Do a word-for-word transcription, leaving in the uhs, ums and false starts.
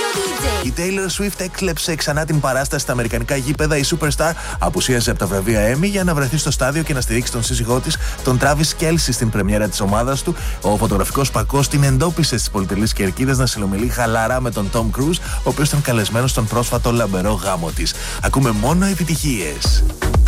Η Taylor Swift έκλεψε ξανά την παράσταση στα αμερικανικά γήπεδα. Η Superstar απουσίασε από τα βραβεία Emmy για να βρεθεί στο στάδιο και να στηρίξει τον σύζυγό της, τον Travis Kelce, στην πρεμιέρα της ομάδας του. Ο φωτογραφικός πακός την εντόπισε στις πολυτελείς κερκίδες να συλλομιλεί χαλαρά με τον Tom Cruise, ο οποίος ήταν καλεσμένος στον πρόσφατο λαμπερό γάμο της. Ακούμε μόνο επιτυχίες.